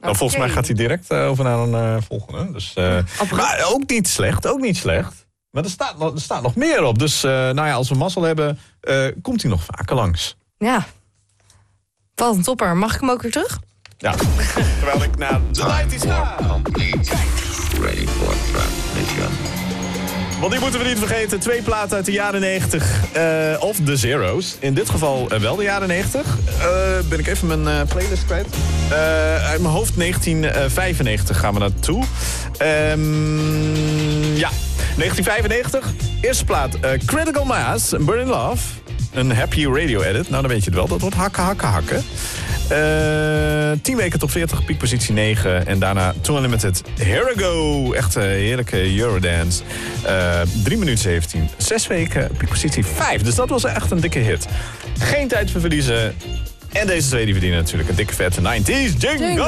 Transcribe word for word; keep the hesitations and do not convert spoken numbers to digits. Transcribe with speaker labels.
Speaker 1: Nou, volgens
Speaker 2: Oké.
Speaker 1: mij gaat hij direct uh, over naar een uh, volgende. Dus, uh, maar ook niet slecht, ook niet slecht. Maar er staat, er staat nog meer op. Dus uh, nou ja, als we mazzel hebben, uh, komt hij nog vaker langs.
Speaker 2: Ja. Wat een topper. Mag ik hem ook weer terug?
Speaker 1: Ja. Terwijl ik naar de nineties ga.
Speaker 3: Ready for transmission.
Speaker 1: Want die moeten we niet vergeten. Twee platen uit de jaren negentig. Uh, of de Zero's. In dit geval uh, wel de jaren negentig. Uh, ben ik even mijn uh, playlist kwijt. Uh, uit mijn hoofd negentien vijfennegentig gaan we naartoe. Um, ja, negentien vijfennegentig. Eerste plaat. Uh, Critical Mass. Burning Love. Een happy radio edit. Nou, dan weet je het wel. Dat wordt hakken, hakken, hakken. Uh, tien weken top veertig, piekpositie negen. En daarna Too Unlimited, Here I Go. Echt een heerlijke Eurodance. Uh, drie minuten zeventien. Zes weken, piekpositie vijf. Dus dat was echt een dikke hit. Geen tijd voor verliezen. En deze twee die verdienen natuurlijk een dikke vette nineties jingle.